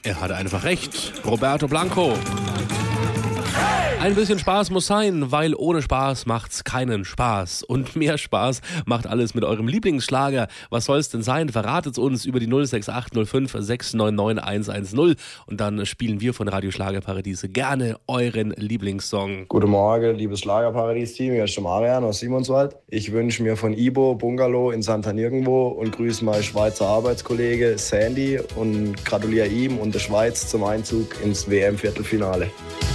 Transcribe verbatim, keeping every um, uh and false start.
Er hatte einfach recht. Roberto Blanco. Ein bisschen Spaß muss sein, weil ohne Spaß macht's keinen Spaß. Und mehr Spaß macht alles mit eurem Lieblingsschlager. Was soll's denn sein? Verratet's uns über die null sechs acht null fünf sechs neun neun eins eins null und dann spielen wir von Radio Schlagerparadies gerne euren Lieblingssong. Guten Morgen, liebes Schlagerparadies-Team. Hier ist der Marian aus Simonswald. Ich wünsche mir von Ibo Bungalow in Santa Nirgendwo und grüße meinen Schweizer Arbeitskollege Sandy und gratuliere ihm und der Schweiz zum Einzug ins W M-Viertelfinale.